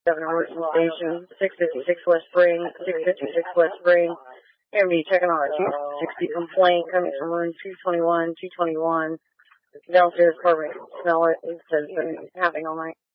Governor Horton Station, 656 West Spring, 656 West Spring. We're going to be checking on a 260 complaint coming from room 221, 221. Downstairs apartment. Smell it. It says it's been happening all night.